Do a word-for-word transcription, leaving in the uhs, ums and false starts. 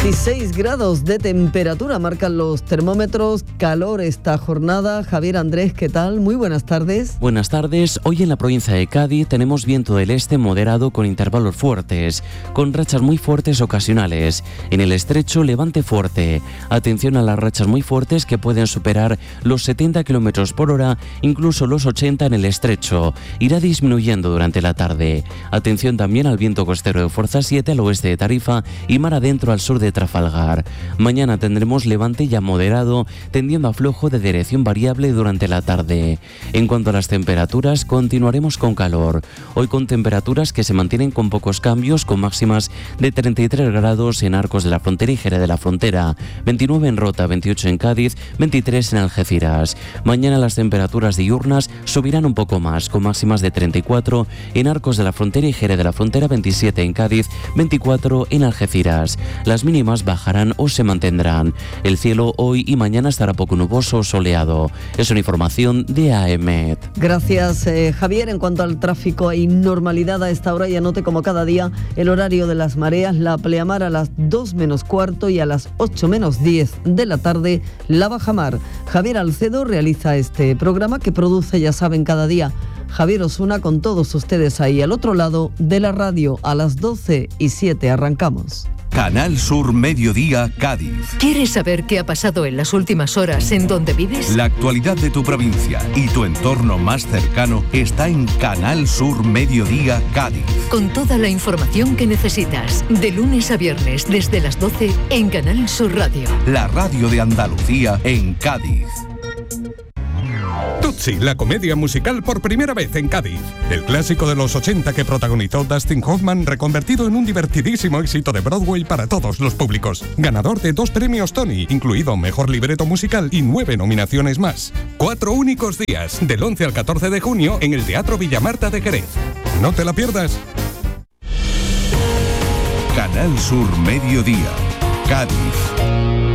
dieciséis grados de temperatura marcan los termómetros, calor esta jornada. Javier Andrés, ¿qué tal? Muy buenas tardes. Buenas tardes. Hoy en la provincia de Cádiz tenemos viento del este moderado con intervalos fuertes, con rachas muy fuertes ocasionales. En el estrecho, levante fuerte. Atención a las rachas muy fuertes que pueden superar los setenta kilómetros por hora, incluso los ochenta en el estrecho. Irá disminuyendo durante la tarde. Atención también al viento costero de fuerza siete al oeste de Tarifa y mar adentro al sur de Trafalgar. Mañana tendremos levante ya moderado, tendiendo a flojo de dirección variable durante la tarde. En cuanto a las temperaturas, continuaremos con calor. Hoy con temperaturas que se mantienen con pocos cambios, con máximas de treinta y tres grados en Arcos de la Frontera y Jerez de la Frontera, veintinueve en Rota, veintiocho en Cádiz, veintitrés en Algeciras. Mañana las temperaturas diurnas subirán un poco más, con máximas de treinta y cuatro en Arcos de la Frontera y Jerez de la Frontera, veintisiete en Cádiz, veinticuatro en Algeciras. Las mínimas bajarán o se mantendrán. El cielo hoy y mañana estará poco nuboso o soleado. Es una información de A E M E T. Gracias, eh, Javier. En cuanto al tráfico, hay normalidad a esta hora y anote como cada día el horario de las mareas, la pleamar a las dos menos cuarto y a las ocho menos diez de la tarde la bajamar. Javier Alcedo realiza este programa que produce, ya saben, cada día Javier Osuna, con todos ustedes ahí al otro lado de la radio. A las doce y siete arrancamos. Canal Sur Mediodía, Cádiz. ¿Quieres saber qué ha pasado en las últimas horas en donde vives? La actualidad de tu provincia y tu entorno más cercano está en Canal Sur Mediodía, Cádiz. Con toda la información que necesitas, de lunes a viernes desde las doce en Canal Sur Radio. La radio de Andalucía en Cádiz. Tutsi, la comedia musical por primera vez en Cádiz. El clásico de los ochenta que protagonizó Dustin Hoffman, reconvertido en un divertidísimo éxito de Broadway para todos los públicos. Ganador de dos premios Tony, incluido Mejor Libreto Musical y nueve nominaciones más. Cuatro únicos días, del once al catorce de junio, en el Teatro Villamarta de Jerez. No te la pierdas. Canal Sur Mediodía, Cádiz.